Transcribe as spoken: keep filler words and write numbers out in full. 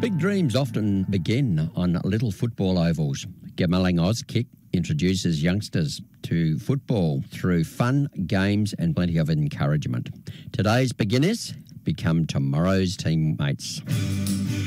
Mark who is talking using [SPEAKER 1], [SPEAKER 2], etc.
[SPEAKER 1] Big dreams often begin on little football ovals. Gamelling Auskick introduces youngsters to football through fun, games and plenty of encouragement. Today's beginners become tomorrow's teammates.